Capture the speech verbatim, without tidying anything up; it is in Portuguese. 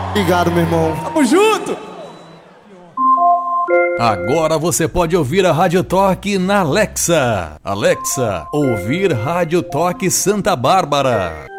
Obrigado, meu irmão. Tamo junto! Agora você pode ouvir a Rádio Toque na Alexa. Alexa, ouvir Rádio Toque Santa Bárbara.